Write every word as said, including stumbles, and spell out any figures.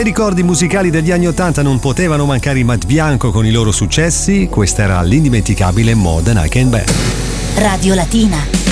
bei ricordi musicali degli anni ottanta non potevano mancare i Matt Bianco con i loro successi. Questa era l'indimenticabile More Than I Can Bear. Radio Latina.